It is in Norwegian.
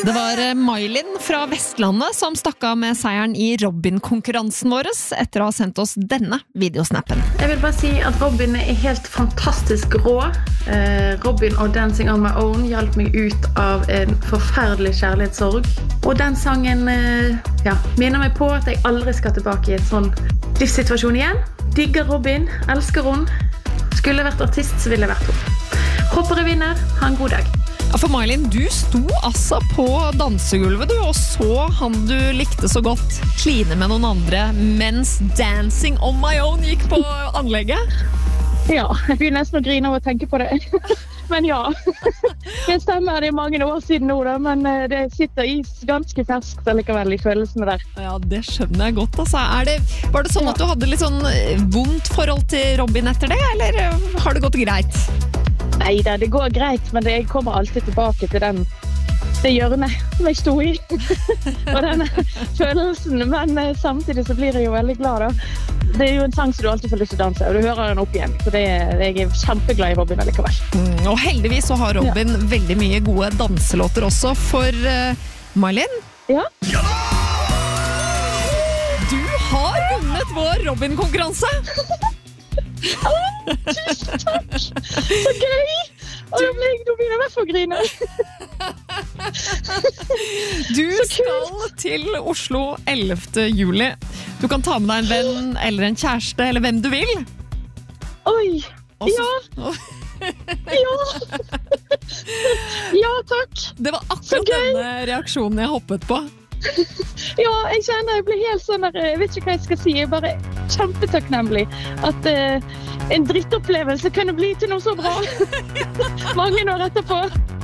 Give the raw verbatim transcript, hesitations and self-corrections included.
Det var Mailin fra Vestlandet som stakk av med seieren i Robin-konkurransen vår etter å ha sendt oss denne videosnappen. Jeg vil bare si at Robin er helt fantastisk rå. Eh, Robin og Dancing on my own hjalp meg ut av en forferdelig kjærlighetssorg. Og den sangen eh, ja, minner meg på at jeg aldri skal tilbake i en sånn livssituasjon igjen. Digger Robin, elsker hun. Skulle jeg vært artist, så ville jeg vært hun. Håper jeg vinner. Ha en god dag. Ja, for Mailin, du sto altså på dansegulvet, du, og så han du likte så godt kline med noen andre, mens Dancing on my own gikk på anlegget. Ja, jeg begynner nesten å grine av å tenke på det. Men ja, det stemmer, det er mange år siden nå da, men det sitter i ganske ferskt allikevel i følelsene der. Ja, det skjønner jeg godt, altså. Er det, var det sånn at du hadde litt sånn vondt forhold til Robin etter det, eller har det gått greit? Neida, det går greit, men det, jeg kommer alltid tilbake til den, det hjørnet som jeg sto i. Og den følelsen, men samtidig så blir jeg jo veldig glad da. Det er jo en sang som du alltid får lyst til å danse, og du hører den opp igjen. Så det, jeg er kjempeglad i Robin allikevel. Mm, og heldigvis så har Robin ja. veldig mye gode danselåter også for uh, Mailin. Ja. Ja! Du har vunnet vår Robin-konkurranse! Åh, tusen takk! Så gøy! Og da ble jeg, da begynner jeg i hvert fall å grine. Du skal til Oslo ellevte juli. Du kan ta med deg en venn eller en kjæreste, eller hvem du vil. Oi, Også, ja. Ja. Ja, takk. Det var akkurat denne reaksjonen jeg hoppet på. Ja, jeg kjenner jeg blir helt sånn der, jeg vet ikke hva jeg skal si, jeg er bare kjempetakknemlig at uh, en drittopplevelse kunne bli til noe så bra mange år etterpå.